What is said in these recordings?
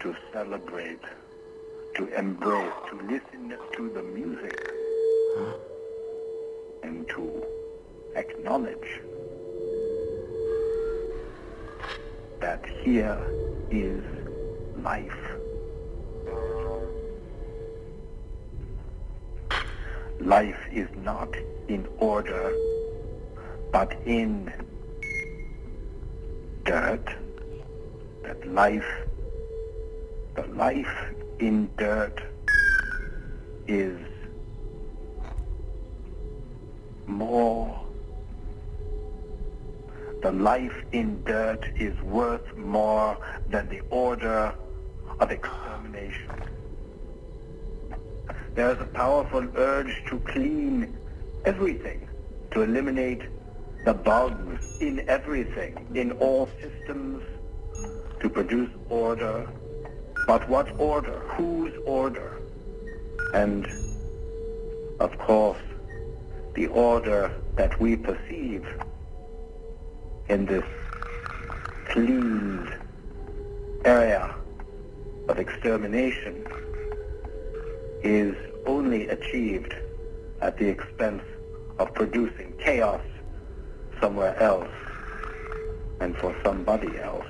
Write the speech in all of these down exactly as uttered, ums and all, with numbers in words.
to celebrate, to embrace, to listen to the music, and to acknowledge that here is life. Life is not in order, but in dirt. That life, the life in dirt is more, the life in dirt is worth more than the order of extermination. There is a powerful urge to clean everything, to eliminate the bugs in everything, in all systems, to produce order. But what order? Whose order? And, of course, the order that we perceive in this cleaned area of extermination is only achieved at the expense of producing chaos somewhere else and for somebody else.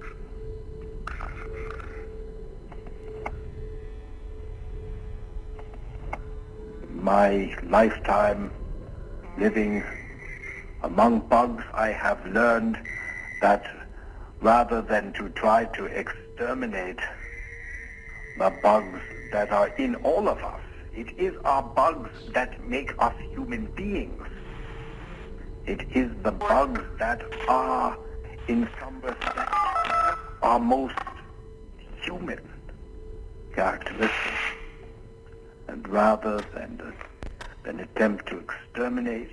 My lifetime living among bugs, I have learned that rather than to try to exterminate the bugs that are in all of us, it is our bugs that make us human beings. It is the bugs that are, in some respects, our most human characteristics. And rather than, than attempt to exterminate,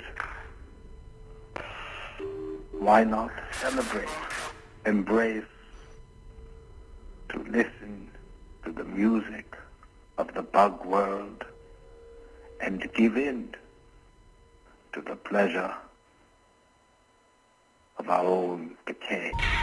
why not celebrate, embrace, to listen to the music of the bug world and give in to the pleasure of our own decay.